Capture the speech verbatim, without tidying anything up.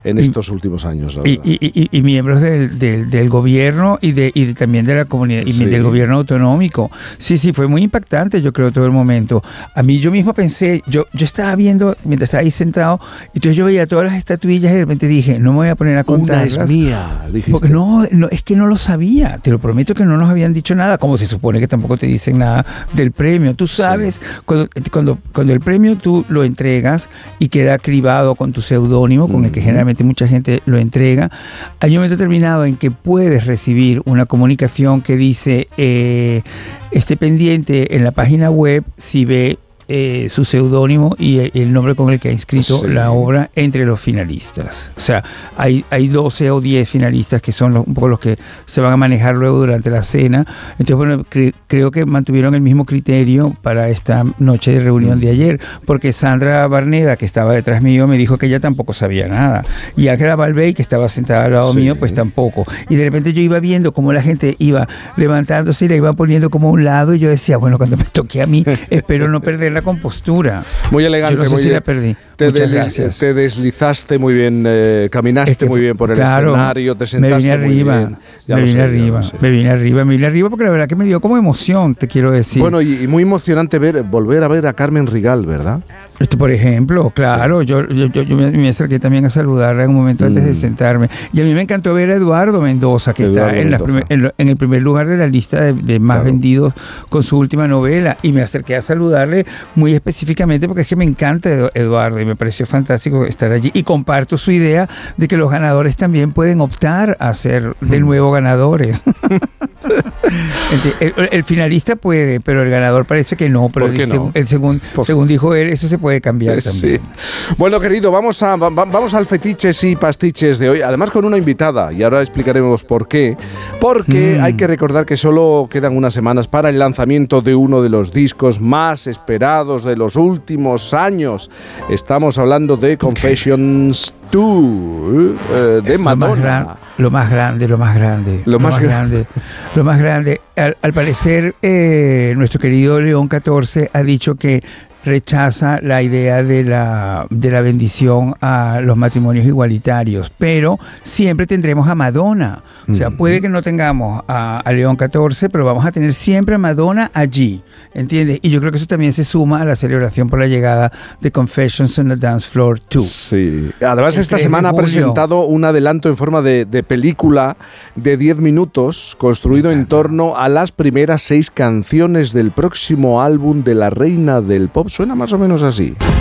en estos y, últimos años. Y, y, y, y miembros del, del, del gobierno y, de, y de, también de la comunidad, y sí. del gobierno autonómico. Sí, sí, fue muy impactante, yo creo, todo el momento. A mí yo mismo pensé, yo, yo estaba viendo, mientras estaba ahí sentado, y entonces yo veía todas las estatuillas y de repente dije, no me voy a poner a contarlas. Una es mía, dijiste. Porque no, no, es que no lo sabía, te lo prometo que no nos habían dicho nada, como se supone que tampoco te dicen nada del premio. Tú sabes, sí. cuando, cuando, cuando el premio tú lo entregas y queda cribado con tu seudónimo, con uh-huh. el que generalmente mucha gente lo entrega, hay un momento determinado en que puedes recibir una comunicación que dice eh, esté pendiente en la página web si ve eh, su seudónimo y el, el nombre con el que ha inscrito sí. la obra entre los finalistas. O sea, hay, hay doce o diez finalistas que son los, un poco los que se van a manejar luego durante la cena. Entonces, bueno, cre- creo que mantuvieron el mismo criterio para esta noche de reunión de ayer, porque Sandra Barneda, que estaba detrás mío, me dijo que ella tampoco sabía nada. Y Ángela Balbey, que estaba sentada al lado sí. mío, pues tampoco. Y de repente yo iba viendo cómo la gente iba levantándose y la iban poniendo como a un lado, y yo decía, bueno, cuando me toque a mí, espero no perder la compostura. Muy elegante. Yo no sé muy si bien. la perdí. Te, Muchas desliz, gracias. te deslizaste muy bien, eh, caminaste es que, muy bien por el claro, escenario, te sentaste me vine arriba, muy bien. Ya me vine sé, arriba, me vine arriba, me vine arriba porque la verdad que me dio como emoción, te quiero decir. Bueno, y, y muy emocionante ver, volver a ver a Carmen Rigal, ¿verdad? Esto, por ejemplo, claro, sí. yo, yo, yo, yo me, me acerqué también a saludarla en un momento mm. antes de sentarme. Y a mí me encantó ver a Eduardo Mendoza, que Eduardo está en, la primer, en, lo, en el primer lugar de la lista de, de más claro. vendidos con su última novela. Y me acerqué a saludarle muy específicamente porque es que me encanta Eduardo y me pareció fantástico estar allí. Y comparto su idea de que los ganadores también pueden optar a ser de nuevo ganadores. el, el finalista puede, pero el ganador parece que no. Pero el, no? el según, según dijo él, eso se puede cambiar también. Sí. Bueno, querido, vamos a va, vamos al fetiches y pastiches de hoy. Además con una invitada, y ahora explicaremos por qué. Porque mm. hay que recordar que solo quedan unas semanas para el lanzamiento de uno de los discos más esperados de los últimos años. Estamos hablando de Confessions dos, eh, de Madonna. Lo más, gran, lo más grande, lo más grande. Lo, lo más, más grande. grande. Lo más grande. Al, al parecer, eh, nuestro querido León catorce ha dicho que rechaza la idea de la, de la bendición a los matrimonios igualitarios, pero siempre tendremos a Madonna. O sea, puede que no tengamos a, a León catorce, pero vamos a tener siempre a Madonna allí, ¿entiendes? Y yo creo que eso también se suma a la celebración por la llegada de Confessions on the Dance Floor dos. Sí. Además, esta semana ha presentado un adelanto en forma de, de película de diez minutos, construido en torno a las primeras seis canciones del próximo álbum de la reina del pop. Suena más o menos así.